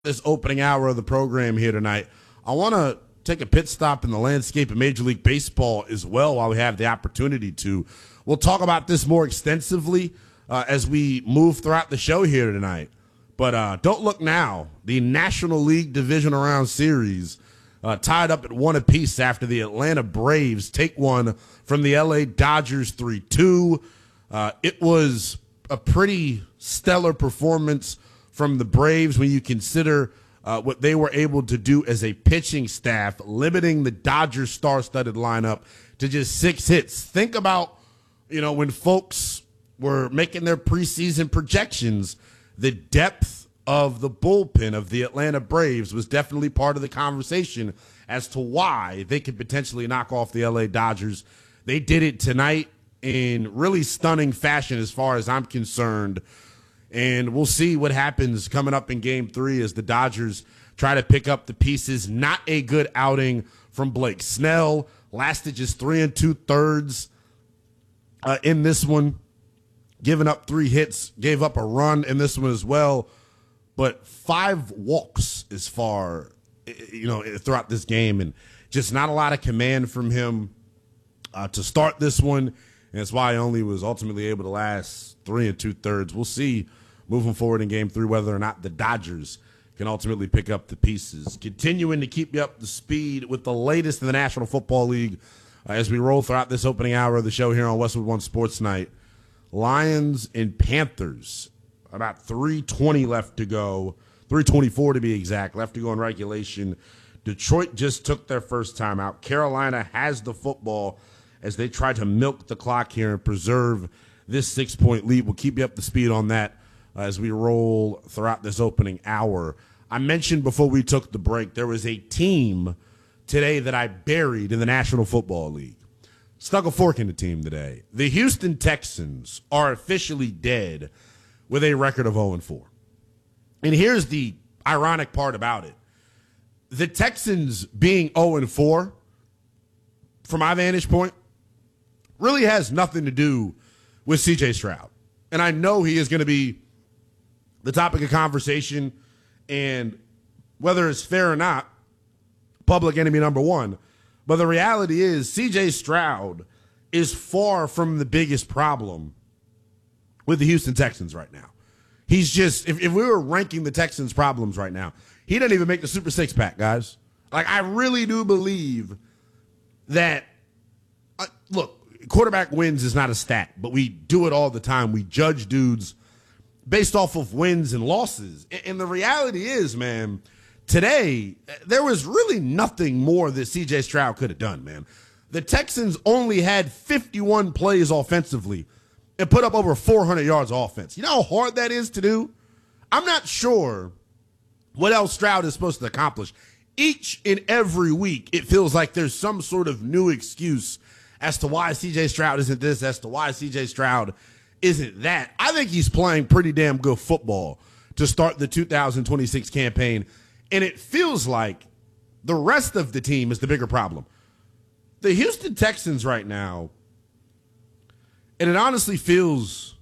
This opening hour of the program here tonight, I want to take a pit stop in the landscape of Major League Baseball as well while we have the opportunity to. We'll talk about this more extensively as we move throughout the show here tonight. But don't look now. The National League Divisional Round Series tied up at 1 apiece after the Atlanta Braves take one from the LA Dodgers 3-2. It was a pretty stellar performance from the Braves when you consider what they were able to do as a pitching staff, limiting the Dodgers star-studded lineup to just 6 hits. Think about, when folks were making their preseason projections, the depth of the bullpen of the Atlanta Braves was definitely part of the conversation as to why they could potentially knock off the LA Dodgers. They did it tonight in really stunning fashion as far as I'm concerned. And we'll see what happens coming up in Game 3 as the Dodgers try to pick up the pieces. Not a good outing from Blake Snell. Lasted just 3 2/3 in this one. Giving up 3 hits. Gave up a run in this one as well. But 5 walks as far, throughout this game. And just not a lot of command from him to start this one. And that's why he only was ultimately able to last 3 2/3. We'll see moving forward in Game 3 whether or not the Dodgers can ultimately pick up the pieces. Continuing to keep you up to speed with the latest in the National Football League as we roll throughout this opening hour of the show here on Westwood One Sports Night. Lions and Panthers, about 3:20 left to go, 3:24 to be exact, left to go in regulation. Detroit just took their first time out. Carolina has the football as they try to milk the clock here and preserve this 6-point lead. We'll keep you up to speed on that as we roll throughout this opening hour. I mentioned before we took the break, there was a team today that I buried in the National Football League. Stuck a fork in the team today. The Houston Texans are officially dead with a record of 0-4. And here's the ironic part about it. The Texans being 0-4, from my vantage point, really has nothing to do with C.J. Stroud. And I know he is going to be the topic of conversation, and whether it's fair or not, public enemy number one. But the reality is C.J. Stroud is far from the biggest problem with the Houston Texans right now. He's just, if we were ranking the Texans' problems right now, he doesn't even make the Super Six-Pack, guys. Like, I really do believe that, look, quarterback wins is not a stat, but we do it all the time. We judge dudes based off of wins and losses. And the reality is, man, today, there was really nothing more that C.J. Stroud could have done, man. The Texans only had 51 plays offensively and put up over 400 yards of offense. You know how hard that is to do? I'm not sure what else Stroud is supposed to accomplish. Each and every week, it feels like there's some sort of new excuse as to why C.J. Stroud isn't this, as to why C.J. Stroud isn't that. I think he's playing pretty damn good football to start the 2026 campaign, and it feels like the rest of the team is the bigger problem. The Houston Texans right now, and it honestly feels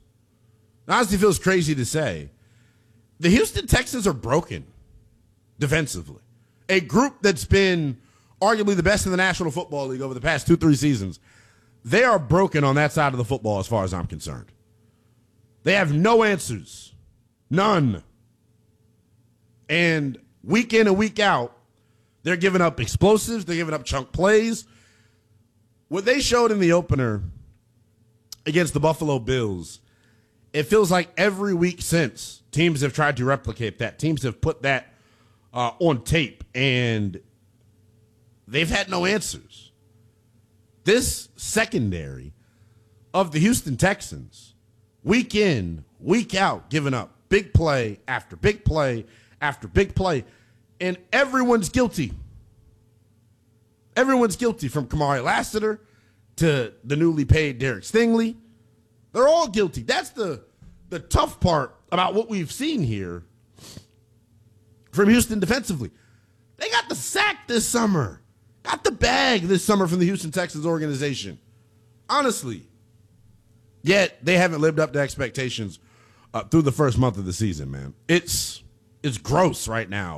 crazy to say, the Houston Texans are broken defensively. A group that's been arguably the best in the National Football League over the past 2-3 seasons. They are broken on that side of the football as far as I'm concerned. They have no answers. None. And week in and week out, they're giving up explosives. They're giving up chunk plays. What they showed in the opener against the Buffalo Bills, it feels like every week since, teams have tried to replicate that. Teams have put that on tape, and they've had no answers. This secondary of the Houston Texans, week in, week out, giving up big play after big play after big play, and everyone's guilty. Everyone's guilty, from Kamari Lassiter to the newly paid Derek Stingley. They're all guilty. That's the tough part about what we've seen here from Houston defensively. They got the sack this summer. Got the bag this summer from the Houston Texans organization. Honestly. Yet, they haven't lived up to expectations through the first month of the season, man. It's is gross right now.